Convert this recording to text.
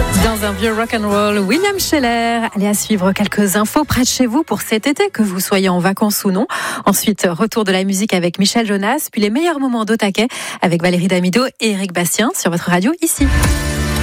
Dans un vieux rock'n'roll, William Scheller. Allez à suivre quelques infos près de chez vous pour cet été, que vous soyez en vacances ou non. Ensuite, retour de la musique avec Michel Jonas, puis les meilleurs moments d'Au Taquet avec Valérie Damido et Eric Bastien sur votre radio ici.